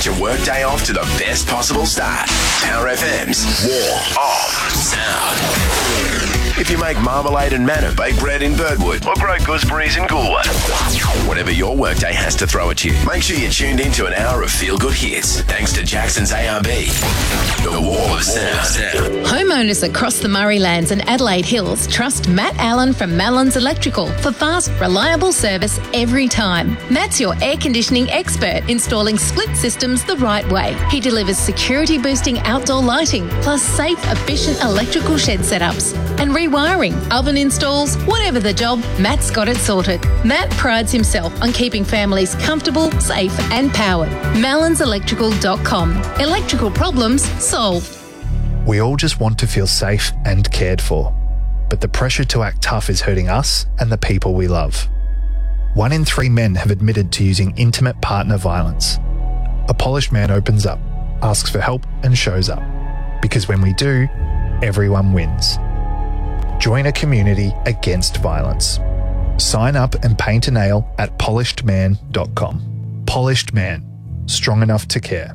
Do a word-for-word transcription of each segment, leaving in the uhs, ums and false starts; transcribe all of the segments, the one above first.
your workday off to the best possible start. Power F M's War of Sound. If you make marmalade and manna, bake bread in Birdwood, or grow gooseberries in Goolwa, whatever your workday has to throw at you, make sure you're tuned into an hour of feel-good hits, thanks to Jackson's A R B. The Wall of Sound. Homeowners across the Murraylands and Adelaide Hills trust Matt Allen from Mallon's Electrical for fast, reliable service every time. Matt's your air conditioning expert, installing split systems the right way. He delivers security-boosting outdoor lighting, plus safe, efficient electrical shed setups. And rewiring, oven installs, whatever the job, Matt's got it sorted. Matt prides himself on keeping families comfortable, safe and powered. Mallons Electrical dot com. Electrical problems solved. We all just want to feel safe and cared for, but the pressure to act tough is hurting us and the people we love. One in three men have admitted to using intimate partner violence. A polished man opens up, asks for help and shows up. Because when we do, everyone wins. Join a community against violence. Sign up and paint a nail at polished man dot com. Polished Man. Strong enough to care.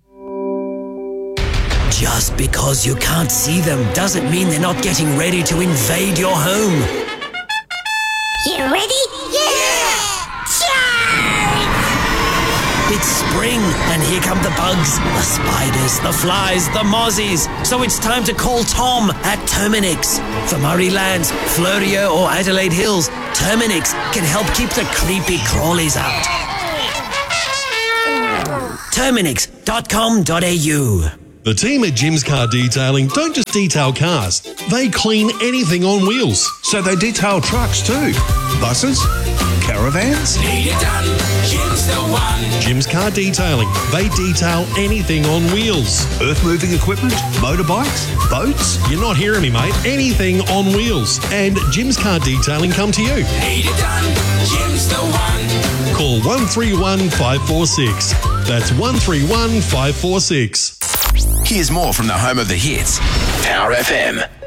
Just because you can't see them doesn't mean they're not getting ready to invade your home. You ready? Yeah! Charge! It's spring, and here come the bugs, the spiders, the flies, the mozzies. So it's time to call Tom at Terminix. For Murraylands, Florio or Adelaide Hills, Terminix can help keep the creepy crawlies out. Terminix dot com dot a u. The team at Jim's Car Detailing don't just detail cars, they clean anything on wheels. So they detail trucks too. Buses, caravans. Need it done, Jim's the one. Jim's Car Detailing, they detail anything on wheels. Earth-moving equipment, motorbikes, boats. You're not hearing me, mate. Anything on wheels. And Jim's Car Detailing come to you. Need it done, Jim's the one. Call one three one, five four six. That's one three one, five four six. Here's more from the home of the hits, Power F M.